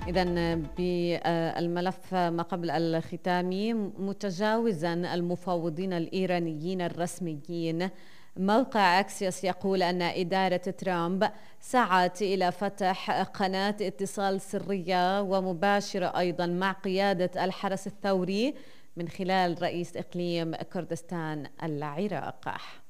إذا بالملف ما قبل الختامي، متجاوزا المفاوضين الإيرانيين الرسميين، موقع أكسيوس يقول أن إدارة ترامب سعت إلى فتح قناة اتصال سرية ومباشرة أيضا مع قيادة الحرس الثوري من خلال رئيس إقليم كردستان العراق.